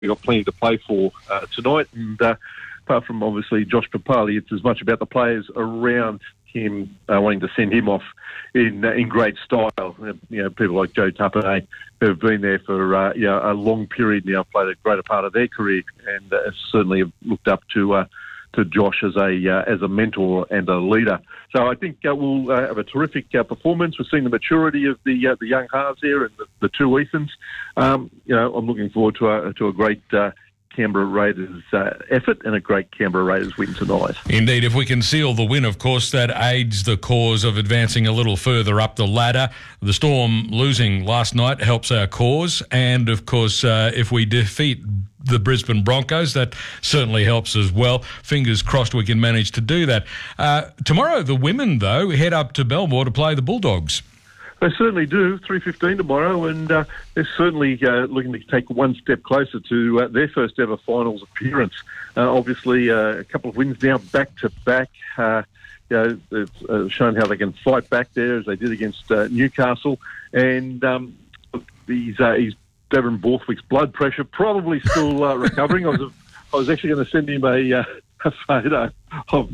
We've got plenty to play for tonight. And apart from, obviously, Josh Papali, it's as much about the players around him wanting to send him off in great style. People like Joe Tapine, who have been there for a long period now, played a greater part of their career, and certainly have looked up to Josh as a mentor and a leader. So I think we'll have a terrific performance. We're seeing the maturity of the young halves there and the two Ethans. I'm looking forward to a great Canberra Raiders effort and a great Canberra Raiders win tonight. Indeed, if we can seal the win, of course, that aids the cause of advancing a little further up the ladder. The Storm losing last night helps our cause, and of course, if we defeat the Brisbane Broncos, that certainly helps as well. Fingers crossed we can manage to do that. Tomorrow, the women, though, head up to Belmore to play the Bulldogs. They certainly do, 3:15 tomorrow, and they're certainly looking to take one step closer to their first ever finals appearance. Obviously, a couple of wins now, back-to-back. They've shown how they can fight back there, as they did against Newcastle. And he's Devon Borthwick's blood pressure probably still recovering. I was actually going to send him a photo of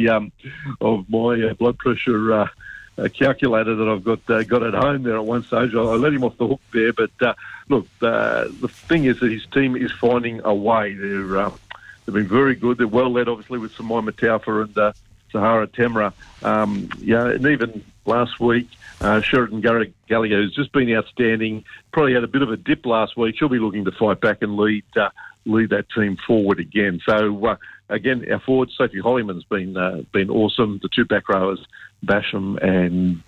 my blood pressure calculator that I've got at home there at one stage. I let him off the hook there, but look, the thing is that his team is finding a way. They've been very good. They're well led, obviously, with Simone Mataufa and Sahara Temra. And even last week, Sheridan Gallagher, who's just been outstanding, probably had a bit of a dip last week. She'll be looking to fight back and lead that team forward again. So again, our forward Sophie Hollyman's been awesome. The two back rowers, Basham and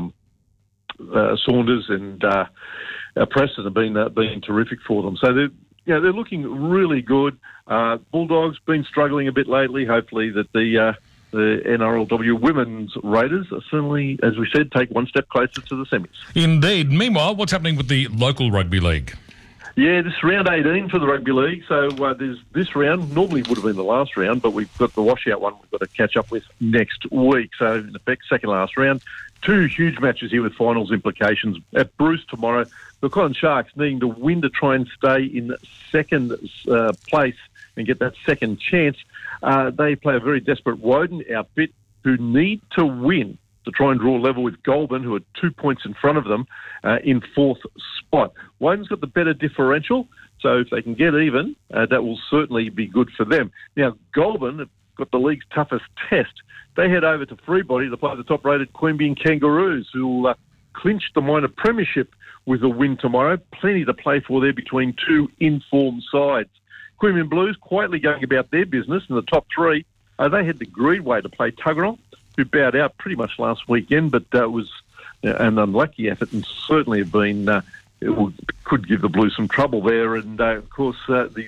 Saunders and Preston have been terrific for them. So they're looking really good. Bulldogs been struggling a bit lately. Hopefully that the NRLW Women's Raiders are certainly, as we said, take one step closer to the semis. Indeed. Meanwhile, what's happening with the local rugby league? Yeah, this is round 18 for the rugby league. So there's this round, normally would have been the last round, but we've got the washout one we've got to catch up with next week. So in effect, second last round. Two huge matches here with finals implications. At Bruce tomorrow, the Cotton Sharks needing to win to try and stay in second place and get that second chance. They play a very desperate Woden outfit who need to win to try and draw level with Goulburn, who are 2 points in front of them in fourth spot. Woden's got the better differential, so if they can get even, that will certainly be good for them. Now, Goulburn have got the league's toughest test. They head over to Freebody to play the top-rated Queanbeyan Kangaroos, who will clinch the minor premiership with a win tomorrow. Plenty to play for there between two informed sides. Queanbeyan Blues quietly going about their business in the top three. They head to Greenway to play Tuggeranong, who bowed out pretty much last weekend, but was an unlucky effort and certainly have been could give the Blues some trouble there. And of course, the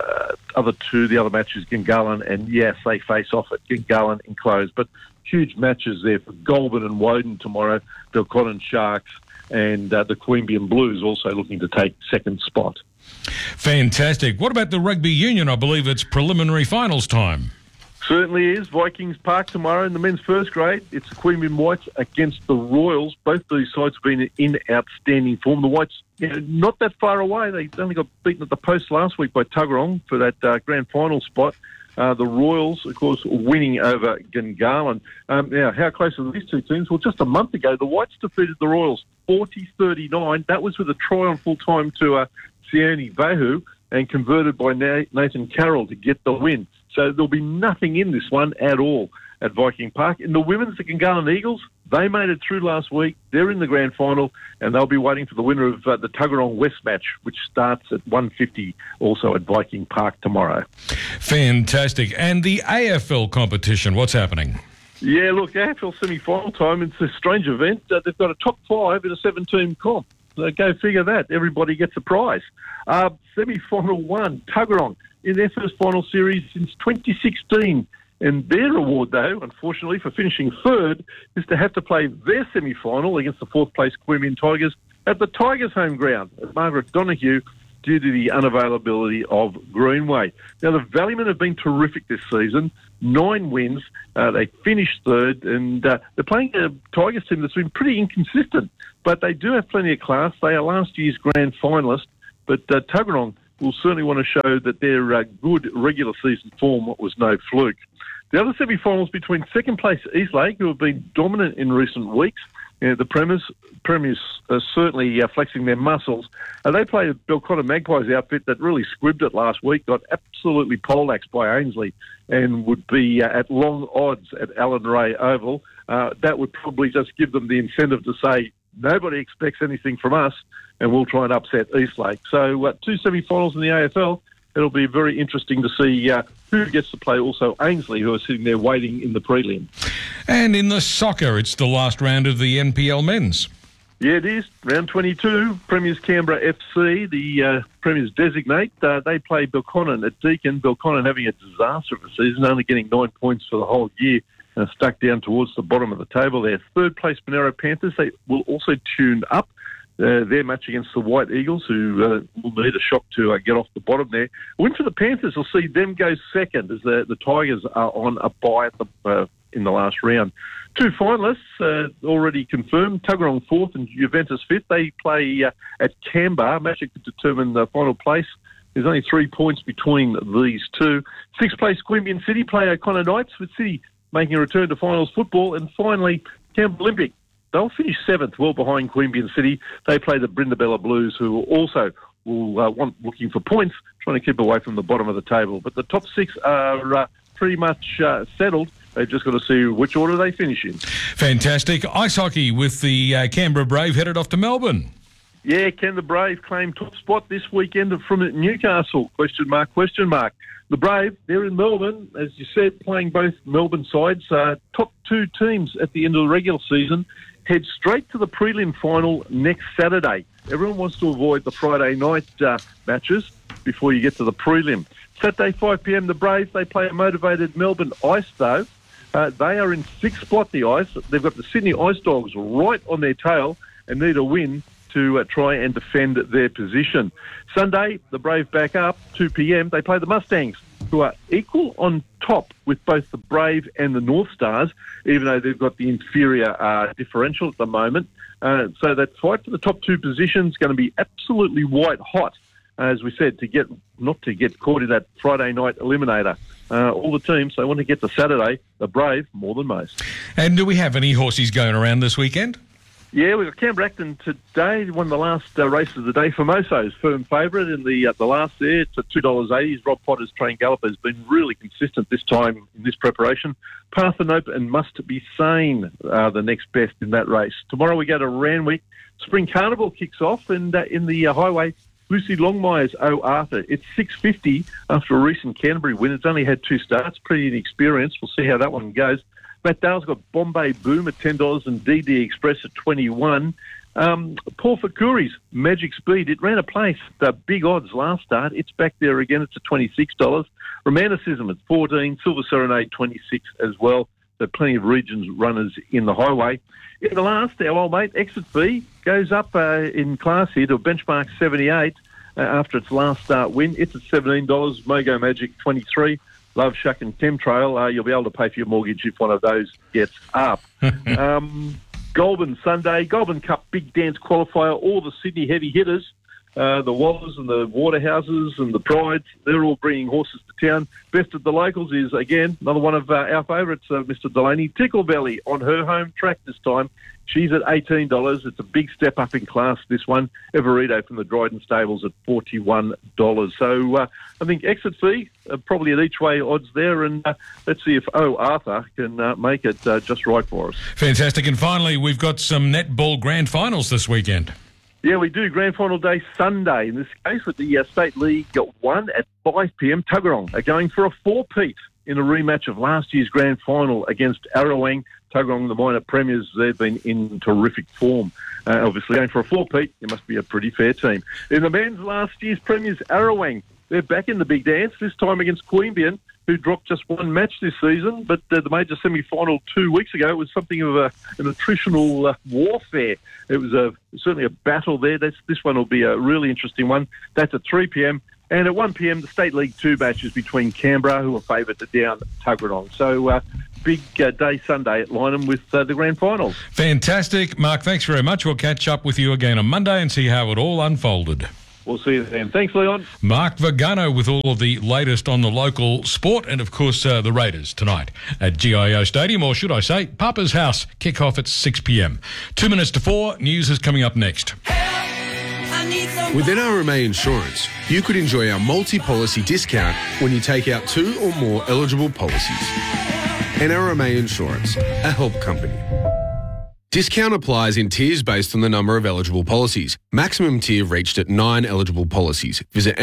other matches, Gungahlin and yes, they face off at Gungahlin enclosed, but huge matches there for Goulburn and Woden tomorrow. Belconnen Sharks and the Queanbeyan Blues also looking to take second spot. Fantastic. What about the rugby union? I believe it's preliminary finals time. Certainly is. Vikings Park tomorrow in the men's first grade. It's the Queanbeyan Whites against the Royals. Both these sides have been in outstanding form. The Whites, not that far away. They only got beaten at the post last week by Tuggeranong for that grand final spot. The Royals, of course, winning over Gungahlin. Now, how close are these two teams? Well, just a month ago, the Whites defeated the Royals 40-39. That was with a try on full time to Sione Vahu and converted by Nathan Carroll to get the win. So there'll be nothing in this one at all at Viking Park. In the women's, the Gungahlin Eagles, they made it through last week. They're in the grand final, and they'll be waiting for the winner of the Tuggeranong West match, which starts at 1:50, also at Viking Park tomorrow. Fantastic. And the AFL competition, what's happening? Yeah, look, AFL semi-final time, it's a strange event. They've got a top five in a 7-team comp. So go figure that. Everybody gets a prize. Semi-final one, Tuggeranong, in their first final series since 2016. And their reward, though, unfortunately, for finishing third, is to have to play their semi-final against the fourth-place Queanbeyan Tigers at the Tigers' home ground at Margaret Donoghue due to the unavailability of Greenway. Now, the Valleymen have been terrific this season. 9 wins. They finished third, and they're playing a Tigers team that's been pretty inconsistent, but they do have plenty of class. They are last year's grand finalist, but Tuggeranong will certainly want to show that their good regular season form was no fluke. The other semi-finals between second place Eastlake, who have been dominant in recent weeks, the Premiers are certainly flexing their muscles. They played a Belconnen Magpies outfit that really squibbed it last week, got absolutely poleaxed by Ainsley, and would be at long odds at Allan Ray Oval. That would probably just give them the incentive to say, nobody expects anything from us, and we'll try and upset Eastlake. So 2 semi-finals in the AFL. It'll be very interesting to see who gets to play also Ainsley, who are sitting there waiting in the prelim. And in the soccer, it's the last round of the NPL men's. Yeah, it is. Round 22, Premiers Canberra FC, the Premiers designate. They play Belconnen at Deakin. Belconnen having a disaster of a season, only getting 9 points for the whole year, stuck down towards the bottom of the table there. Third place Monaro Panthers, they will also tune up. Their match against the White Eagles, who will need a shock to get off the bottom there. A win for the Panthers will see them go second, as the Tigers are on a bye in the last round. 2 finalists already confirmed, Tuggeranong fourth and Juventus fifth. They play at Canberra. Match that could determine the final place. There's only 3 points between these two. Sixth place Queanbeyan City play O'Connor Knights, with City making a return to finals football. And finally, Campbell Olympic. They'll finish 7th, well behind Queanbeyan City. They play the Brindabella Blues, who also will want looking for points, trying to keep away from the bottom of the table. But the top 6 are pretty much settled. They've just got to see which order they finish in. Fantastic. Ice hockey with the Canberra Brave headed off to Melbourne. Yeah, can the Brave claim top spot this weekend from Newcastle? Question mark. The Brave, they're in Melbourne, as you said, playing both Melbourne sides. Top 2 teams at the end of the regular season head straight to the prelim final next Saturday. Everyone wants to avoid the Friday night matches before you get to the prelim. Saturday, 5 p.m, the Braves, they play a motivated Melbourne Ice, though. They are in 6th spot, the Ice. They've got the Sydney Ice Dogs right on their tail and need a win to try and defend their position. Sunday, the Brave back up, 2 p.m. They play the Mustangs, who are equal on top with both the Brave and the North Stars, even though they've got the inferior differential at the moment. So that fight for the top 2 positions is going to be absolutely white hot, as we said, not to get caught in that Friday night eliminator. All the teams, they want to get to Saturday, the Brave more than most. And do we have any horses going around this weekend? Yeah, we've got Canberra Acton today, won the last race of the day. Formoso's firm favourite in the last there. It's at $2.80. Rob Potter's trained galloper has been really consistent this time in this preparation. Parthenope and Must Be Sane are the next best in that race. Tomorrow we go to Randwick. Spring Carnival kicks off, and in the highway, Lucy Longmire's Oh Arthur. It's $6.50 after a recent Canterbury win. It's only had 2 starts, pretty inexperienced. We'll see how that one goes. Matt Dale's got Bombay Boom at $10 and DD Express at $21. Paul Fakuri's Magic Speed, it ran a place at big odds last start. It's back there again. It's at $26. Romanticism at $14. Silver Serenade, $26 as well. So plenty of regions runners in the highway. In the last, our old mate, Exit Fee, goes up in class here to a benchmark 78 after its last start win. It's at $17. Mogo Magic, $23. Love Shack and Chemtrail, you'll be able to pay for your mortgage if one of those gets up. Goulburn Sunday, Goulburn Cup Big Dance Qualifier, all the Sydney heavy hitters, the Wallers and the Waterhouses and the Prides, they're all bringing horses to town. Best of the locals is, again, another one of our favourites, Mr. Delaney. Tickle Belly on her home track this time. She's at $18. It's a big step up in class, this one. Everito from the Dryden Stables at $41. So I think Exit Fee, probably at each way odds there, and let's see if Arthur can make it just right for us. Fantastic. And finally, we've got some netball grand finals this weekend. Yeah, we do. Grand final day Sunday. In this case, with the State League 1 at 5 p.m. Tuggeranong are going for a 4-peat in a rematch of last year's grand final against Arrowang. Tuggeranong, the minor premiers, they've been in terrific form. Obviously, going for a 4-peat, it must be a pretty fair team. In the men's, last year's premiers, Arrowang, they're back in the big dance, this time against Queanbeyan, who dropped just 1 match this season, but the major semi-final 2 weeks ago was something of an attritional warfare. It was certainly a battle there. This one will be a really interesting one. That's at 3 p.m. And at 1 p.m, the State League 2 matches between Canberra, who are favoured, to down Tuggeranong. So big day Sunday at Lyneham with the grand finals. Fantastic. Mark, thanks very much. We'll catch up with you again on Monday and see how it all unfolded. We'll see you then. Thanks, Leon. Mark Vagano with all of the latest on the local sport, and of course the Raiders tonight at GIO Stadium, or should I say Papa's House. Kick-off at 6 p.m. 2 minutes to 4. News is coming up next. With NRMA Insurance, you could enjoy our multi-policy discount when you take out 2 or more eligible policies. NRMA Insurance, a help company. Discount applies in tiers based on the number of eligible policies. Maximum tier reached at 9 eligible policies. Visit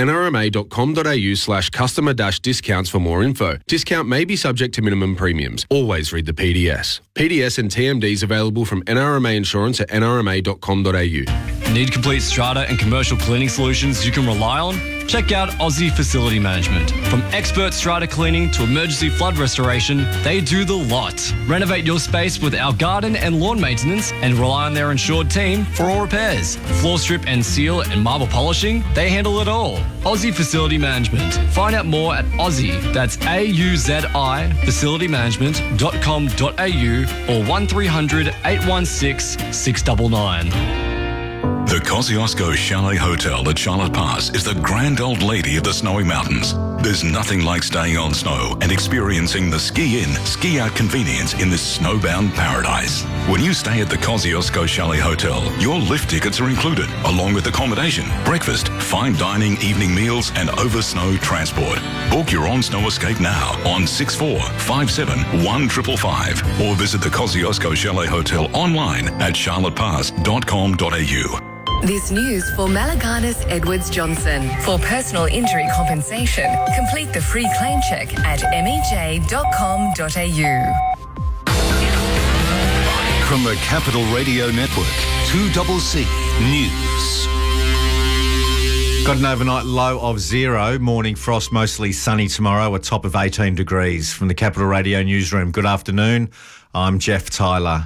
nrma.com.au/customer-discounts for more info. Discount may be subject to minimum premiums. Always read the PDS. PDS and TMDs available from NRMA Insurance at nrma.com.au. Need complete strata and commercial cleaning solutions you can rely on? Check out Aussie Facility Management. From expert strata cleaning to emergency flood restoration, they do the lot. Renovate your space with our garden and lawn maintenance and rely on their insured team for all repairs. Floor strip and seal and marble polishing, they handle it all. Aussie Facility Management. Find out more at Aussie, that's AUZI, facilitymanagement.com.au or 1300 816 699. The Kosciuszko Chalet Hotel at Charlotte Pass is the grand old lady of the snowy mountains. There's nothing like staying on snow and experiencing the ski-in, ski-out convenience in this snowbound paradise. When you stay at the Kosciuszko Chalet Hotel, your lift tickets are included, along with accommodation, breakfast, fine dining, evening meals, and over-snow transport. Book your on-snow escape now on 6457-1555 or visit the Kosciuszko Chalet Hotel online at charlottepass.com.au. This news for Malaganas Edwards Johnson. For personal injury compensation, complete the free claim check at mej.com.au. From the Capital Radio Network, 2CC News. Got an overnight low of 0. Morning frost, mostly sunny tomorrow, a top of 18 degrees. From the Capital Radio Newsroom, good afternoon. I'm Jeff Tyler.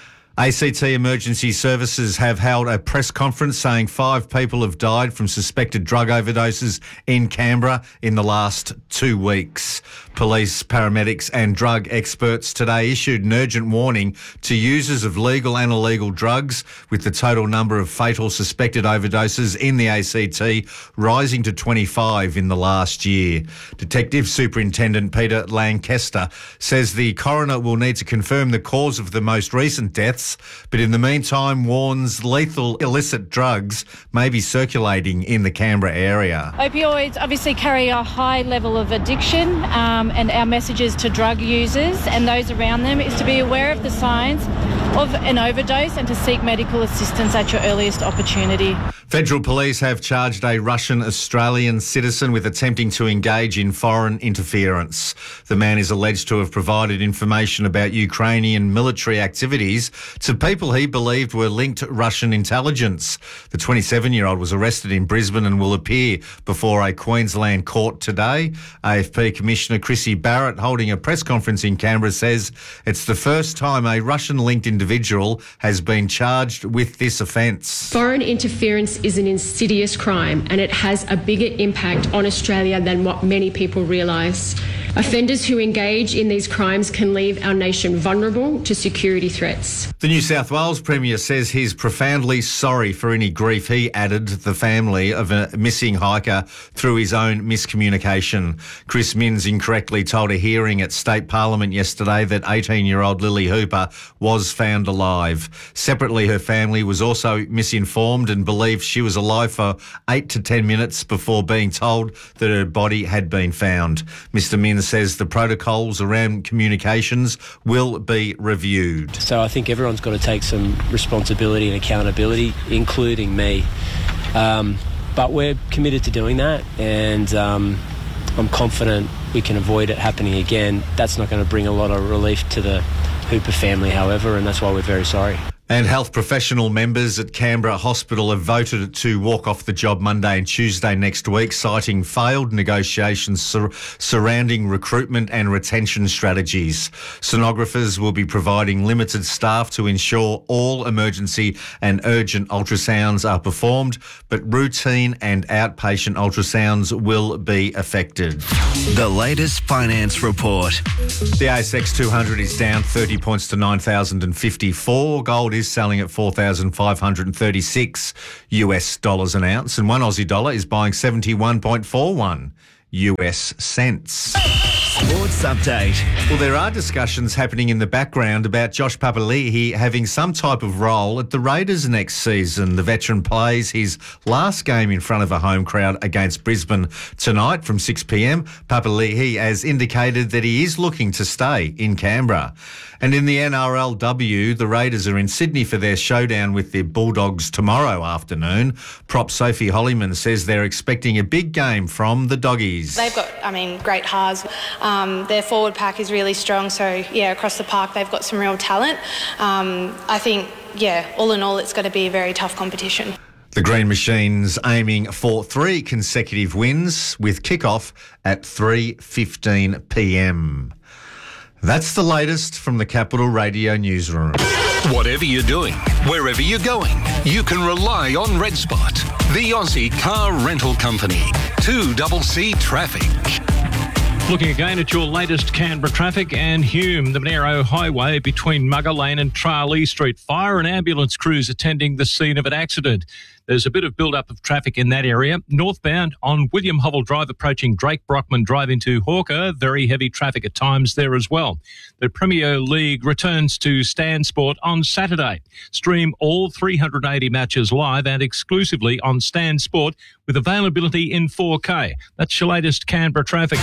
ACT Emergency Services have held a press conference saying 5 people have died from suspected drug overdoses in Canberra in the last 2 weeks. Police, paramedics and drug experts today issued an urgent warning to users of legal and illegal drugs, with the total number of fatal suspected overdoses in the ACT rising to 25 in the last year. Detective Superintendent Peter Lancaster says the coroner will need to confirm the cause of the most recent deaths, but in the meantime warns lethal illicit drugs may be circulating in the Canberra area. Opioids obviously carry a high level of addiction, and our messages to drug users and those around them is to be aware of the signs of an overdose and to seek medical assistance at your earliest opportunity. Federal police have charged a Russian-Australian citizen with attempting to engage in foreign interference. The man is alleged to have provided information about Ukrainian military activities to people he believed were linked to Russian intelligence. The 27-year-old was arrested in Brisbane and will appear before a Queensland court today. AFP Commissioner Chrissy Barrett, holding a press conference in Canberra, says it's the first time a Russian-linked individual has been charged with this offence. Foreign interference is an insidious crime and it has a bigger impact on Australia than what many people realise. Offenders who engage in these crimes can leave our nation vulnerable to security threats. The New South Wales Premier says he's profoundly sorry for any grief he added the family of a missing hiker through his own miscommunication. Chris Minns incorrectly told a hearing at State Parliament yesterday that 18-year-old Lily Hooper was found alive. Separately, her family was also misinformed and believed she was alive for 8 to 10 minutes before being told that her body had been found. Mr Minns says the protocols around communications will be reviewed. So I think everyone's got to take some responsibility and accountability, including me. But we're committed to doing that, and I'm confident we can avoid it happening again. That's not going to bring a lot of relief to the Hooper family, however, and that's why we're very sorry. And health professional members at Canberra Hospital have voted to walk off the job Monday and Tuesday next week, citing failed negotiations surrounding recruitment and retention strategies. Sonographers will be providing limited staff to ensure all emergency and urgent ultrasounds are performed, but routine and outpatient ultrasounds will be affected. The latest finance report. The ASX 200 is down 30 points to 9,054. Gold is selling at $4,536 US an ounce, and one Aussie dollar is buying 71.41 US cents. Sports Update. Well, there are discussions happening in the background about Josh Papali'i having some type of role at the Raiders next season. The veteran plays his last game in front of a home crowd against Brisbane tonight from 6 p.m. Papali'i has indicated that he is looking to stay in Canberra. And in the NRLW, the Raiders are in Sydney for their showdown with the Bulldogs tomorrow afternoon. Prop Sophie Hollyman says they're expecting a big game from the Doggies. They've got, great halves. Their forward pack is really strong. So, across the park, they've got some real talent. I think, all in all, it's going to be a very tough competition. The Green Machine's aiming for 3 consecutive wins with kick-off at 3:15 p.m. That's the latest from the Capital Radio newsroom. Whatever you're doing, wherever you're going, you can rely on Red Spot, the Aussie car rental company. 2CC Traffic. Looking again at your latest Canberra traffic and Hume, the Monaro Highway between Mugger Lane and Tralee Street. Fire and ambulance crews attending the scene of an accident. There's a bit of build-up of traffic in that area. Northbound on William Hovell Drive approaching Drake Brockman Drive into Hawker. Very heavy traffic at times there as well. The Premier League returns to Stan Sport on Saturday. Stream all 380 matches live and exclusively on Stan Sport with availability in 4K. That's your latest Canberra traffic.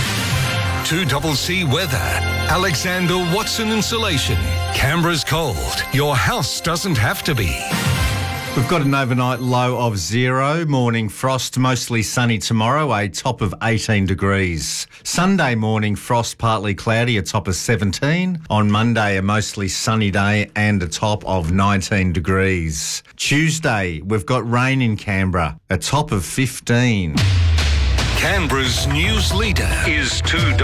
2CC Weather. Alexander Watson Insulation. Canberra's cold. Your house doesn't have to be. We've got an overnight low of 0, morning frost, mostly sunny tomorrow, a top of 18 degrees. Sunday morning frost, partly cloudy, a top of 17. On Monday, a mostly sunny day and a top of 19 degrees. Tuesday, we've got rain in Canberra, a top of 15. Canberra's news leader is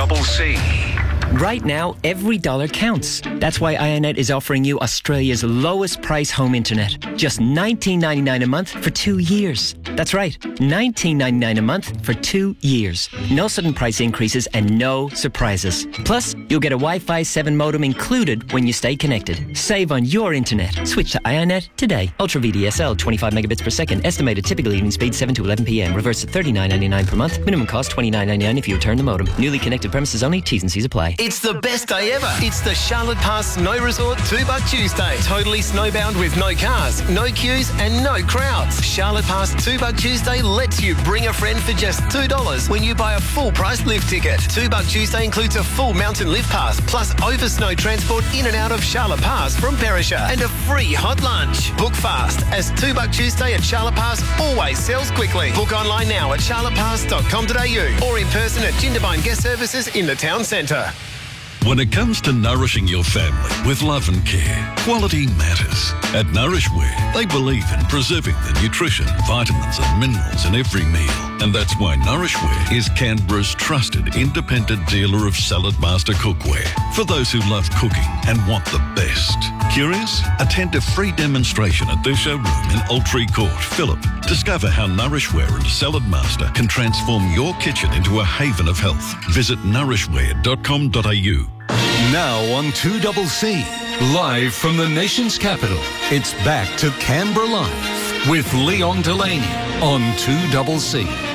2CC. Right now, every dollar counts. That's why Ionet is offering you Australia's lowest price home internet. Just $19.99 a month for 2 years. That's right, $19.99 a month for 2 years. No sudden price increases and no surprises. Plus, you'll get a Wi-Fi 7 modem included when you stay connected. Save on your internet. Switch to Ionet today. Ultra VDSL, 25 megabits per second. Estimated typical evening speed 7 to 11 p.m. Reverse at $39.99 per month. Minimum cost $29.99 if you return the modem. Newly connected premises only. T's and C's apply. It's the best day ever. It's the Charlotte Pass Snow Resort $2 Tuesday. Totally snowbound with no cars, no queues and no crowds. Charlotte Pass $2 Tuesday lets you bring a friend for just $2 when you buy a full price lift ticket. $2 Tuesday includes a full mountain lift pass plus over snow transport in and out of Charlotte Pass from Perisher and a free hot lunch. Book fast as $2 Tuesday at Charlotte Pass always sells quickly. Book online now at charlottepass.com.au or in person at Jindabyne Guest Services in the town centre. When it comes to nourishing your family with love and care, quality matters. At Nourishware, they believe in preserving the nutrition, vitamins and minerals in every meal. And that's why Nourishware is Canberra's trusted independent dealer of Salad Master cookware. For those who love cooking and want the best. Curious? Attend a free demonstration at their showroom in Altree Court, Phillip. Discover how Nourishware and Salad Master can transform your kitchen into a haven of health. Visit nourishware.com.au. Now on 2CC, live from the nation's capital, it's back to Canberra Live with Leon Delaney on 2CC.